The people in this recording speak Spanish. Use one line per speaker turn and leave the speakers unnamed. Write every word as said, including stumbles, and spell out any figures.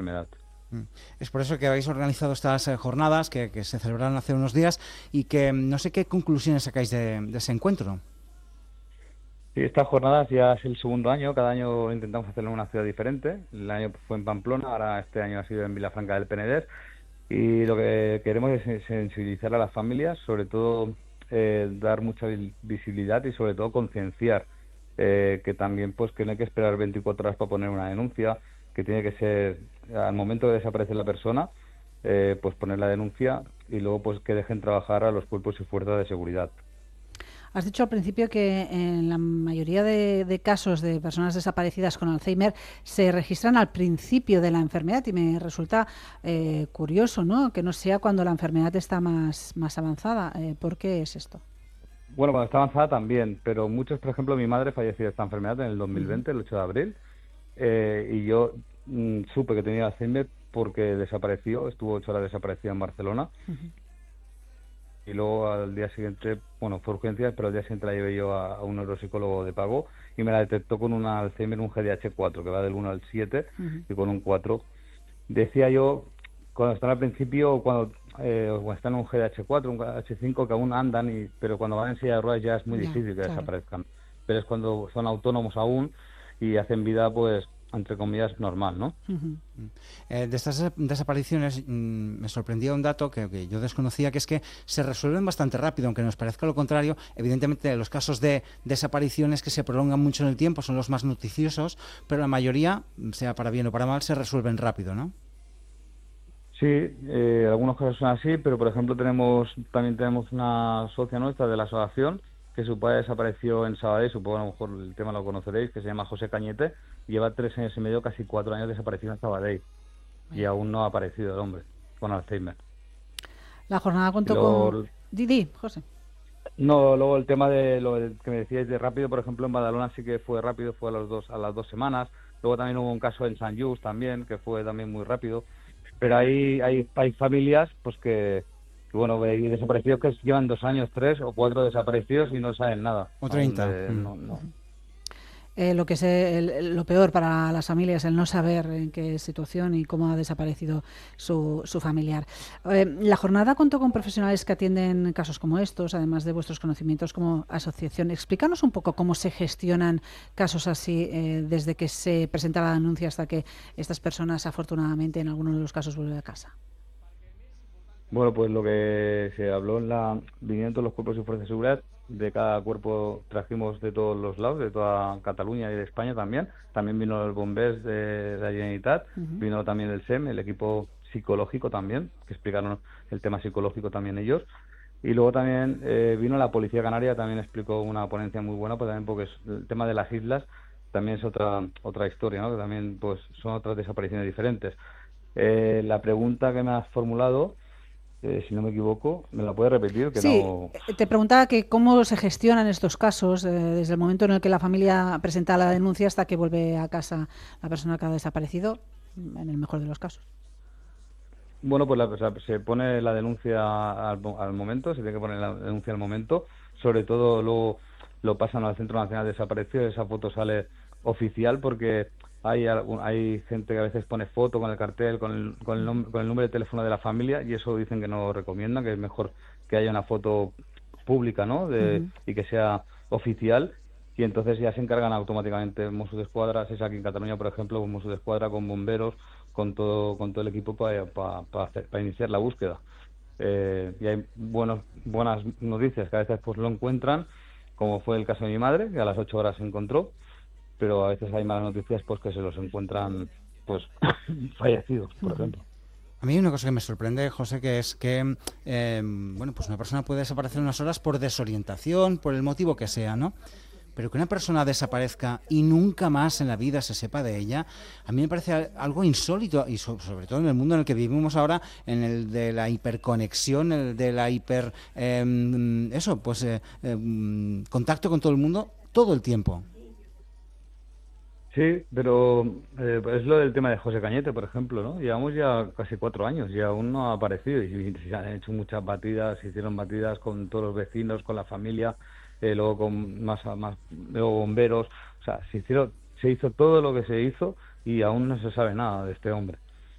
enfermedad.
Es por eso que habéis organizado estas eh, jornadas que, que se celebraron hace unos días y que mm, no sé qué conclusiones sacáis de, de ese encuentro.
Sí, estas jornadas ya es el segundo año, cada año intentamos hacerlo en una ciudad diferente. El año fue en Pamplona, ahora este año ha sido en Vilafranca del Penedés. Y lo que queremos es sensibilizar a las familias, sobre todo eh, dar mucha visibilidad y sobre todo concienciar eh, que también pues que no hay que esperar veinticuatro horas para poner una denuncia, que tiene que ser al momento de desaparecer la persona, eh, pues poner la denuncia y luego pues que dejen trabajar a los cuerpos y fuerzas de seguridad.
Has dicho al principio que en la mayoría de, de casos de personas desaparecidas con Alzheimer se registran al principio de la enfermedad y me resulta eh, curioso, ¿no?, que no sea cuando la enfermedad está más, más avanzada. Eh, ¿Por qué es esto?
Bueno, cuando está avanzada también, pero muchos, por ejemplo, mi madre falleció de esta enfermedad en el dos mil veinte,
Uh-huh.
el ocho de abril, eh, y yo mm, supe que tenía Alzheimer porque desapareció, estuvo ocho horas desaparecida en Barcelona.
Uh-huh.
Y luego al día siguiente, bueno, fue urgencia, pero al día siguiente la llevé yo a, a un neuropsicólogo de pago y me la detectó con un Alzheimer, un G D H cuatro, que va del uno al siete,
Uh-huh.
y con un cuatro. Decía yo, cuando están al principio, cuando, eh, cuando están en un G D H cuatro, un G D H cinco, que aún andan, y, pero cuando van en silla de ruedas ya es muy
Ya,
difícil que
claro.
desaparezcan. Pero es cuando son autónomos aún y hacen vida, pues, entre comillas, normal, ¿no?
Uh-huh.
Eh, de estas desapariciones mmm, me sorprendía un dato que, que yo desconocía, que es que se resuelven bastante rápido, aunque nos parezca lo contrario. Evidentemente los casos de desapariciones que se prolongan mucho en el tiempo son los más noticiosos, pero la mayoría, sea para bien o para mal, se resuelven rápido, ¿no?
Sí, eh, algunos casos son así, pero por ejemplo tenemos también tenemos una socia nuestra de la asociación que su padre desapareció en Sabadell, supongo a lo mejor el tema lo conoceréis, que se llama José Cañete, y lleva tres años y medio, casi cuatro años desaparecido en Sabadell, y
Vaya.
aún no ha aparecido el hombre con Alzheimer.
La jornada
Y
contó con...
luego,
Didi, José.
no, luego el tema de lo que me decíais de rápido, por ejemplo en Badalona sí que fue rápido, fue a los dos, a las dos semanas. Luego también hubo un caso en San Just también, que fue también muy rápido. Pero hay, hay, hay familias pues que, que, bueno, hay desaparecidos que llevan dos años, tres o cuatro desaparecidos y no saben nada.
O
Aún
treinta.
de,
Mm.
no, no.
Eh, lo que es el- el- lo peor para las familias, el no saber en qué situación y cómo ha desaparecido su, su familiar. Eh, la jornada contó con profesionales que atienden casos como estos, además de vuestros conocimientos como asociación. Explícanos un poco cómo se gestionan casos así eh, desde que se presenta la denuncia hasta que estas personas, afortunadamente, en algunos de los casos vuelven a casa.
Bueno, pues lo que se habló en la vinieron todos los cuerpos y fuerzas de seguridad, de cada cuerpo trajimos de todos los lados, de toda Cataluña y de España también. También vino el Bombers de la Generalitat,
Uh-huh.
vino también el S E M, el equipo psicológico también, que explicaron el tema psicológico también ellos. Y luego también eh, vino la Policía Canaria, también explicó una ponencia muy buena, pues también porque es, el tema de las islas también es otra otra historia, ¿no? Que también pues son otras desapariciones diferentes. Eh, la pregunta que me has formulado, eh, si no me equivoco, ¿me la puedes repetir? Que
Sí,
no...
eh, te preguntaba que cómo se gestionan estos casos eh, desde el momento en el que la familia presenta la denuncia hasta que vuelve a casa la persona que ha desaparecido, en el mejor de los casos.
Bueno, pues la, o sea, se pone la denuncia al, mo- al momento, se tiene que poner la denuncia al momento, sobre todo luego lo pasan al Centro Nacional de Desaparecidos, esa foto sale oficial porque hay algún- hay gente que a veces pone foto con el cartel, con el, con el, nom- con el número de teléfono de la familia, y eso dicen que no recomiendan, que es mejor que haya una foto pública, ¿no? De,
Uh-huh.
y que sea oficial. Y entonces ya se encargan automáticamente Mossos d'Esquadra, si es aquí en Cataluña, por ejemplo, con Mossos d'Esquadra, con bomberos, con todo con todo el equipo para pa, pa pa iniciar la búsqueda. Eh, y hay buenos, buenas noticias, que a veces pues lo encuentran, como fue el caso de mi madre, que a las ocho horas se encontró, pero a veces hay malas noticias pues que se los encuentran pues fallecidos, por
Uh-huh.
ejemplo.
A mí hay una cosa que me sorprende, José, que es que eh, bueno, pues una persona puede desaparecer unas horas por desorientación, por el motivo que sea, ¿no? Pero que una persona desaparezca y nunca más en la vida se sepa de ella, a mí me parece algo insólito, y so- sobre todo en el mundo en el que vivimos ahora, en el de la hiperconexión, el de la hiper... Eh, eso, pues eh, eh, contacto con todo el mundo todo el tiempo.
Sí, pero eh, es lo del tema de José Cañete, por ejemplo, ¿no? Llevamos ya casi cuatro años y aún no ha aparecido, y, y se han hecho muchas batidas, se hicieron batidas con todos los vecinos, con la familia, eh, luego con más, más luego bomberos, o sea, se hicieron, se hizo todo lo que se hizo y aún no se sabe nada de este hombre.